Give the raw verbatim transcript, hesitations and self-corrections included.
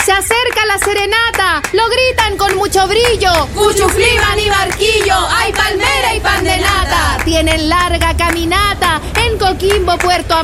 Se acerca la serenata, lo gritan con mucho brillo. Cuchufliman y barquillo, hay palmera y pan de nata. Tienen larga caminata en Coquimbo, Puerto